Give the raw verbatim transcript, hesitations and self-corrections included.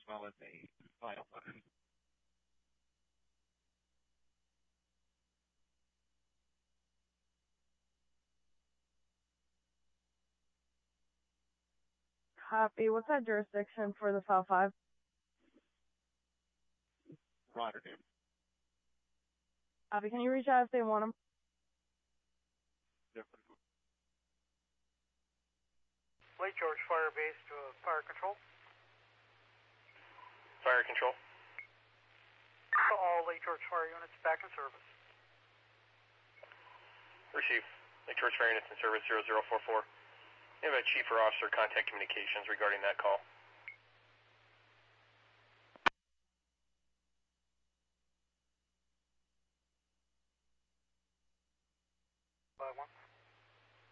well as a vital sign. Copy. What's that jurisdiction for the file five? Rotterdam. Copy. Can you reach out if they want them? Definitely. Lake George Fire Base to uh, Fire Control. Fire Control. All Lake George Fire units back in service. Receive. Lake George Fire units in service zero zero four four. You have a chief or officer contact communications regarding that call.